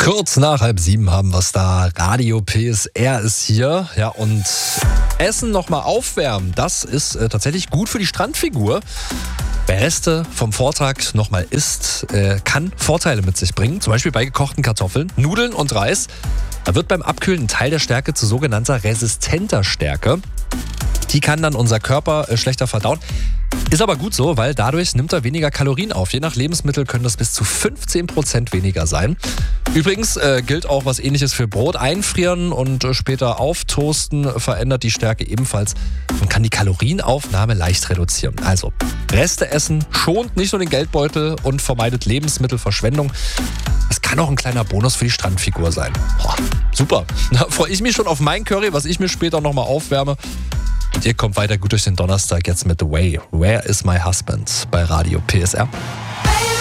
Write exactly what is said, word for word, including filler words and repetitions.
Kurz nach halb sieben haben wir es da. Radio P S R ist hier. Ja, und Essen nochmal aufwärmen, das ist äh, tatsächlich gut für die Strandfigur. Wer Reste vom Vortag nochmal isst, äh, kann Vorteile mit sich bringen. Zum Beispiel bei gekochten Kartoffeln, Nudeln und Reis. Da wird beim Abkühlen ein Teil der Stärke zu sogenannter resistenter Stärke. Die kann dann unser Körper äh, schlechter verdauen. Ist aber gut so, weil dadurch nimmt er weniger Kalorien auf. Je nach Lebensmittel können das bis zu fünfzehn Prozent weniger sein. Übrigens äh, gilt auch was Ähnliches für Brot. Einfrieren und äh, später auftoasten verändert die Stärke ebenfalls und kann die Kalorienaufnahme leicht reduzieren. Also Reste essen schont nicht nur den Geldbeutel und vermeidet Lebensmittelverschwendung. Es kann auch ein kleiner Bonus für die Strandfigur sein. Boah, super. Da freue ich mich schon auf mein Curry, was ich mir später nochmal aufwärme. Und ihr kommt weiter gut durch den Donnerstag jetzt mit The Way. Where is my husband bei Radio P S R.